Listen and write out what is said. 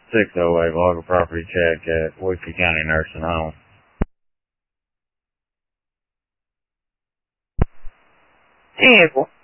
608 Logger Property Check at Whiskey County Nursing Home. Hey, April.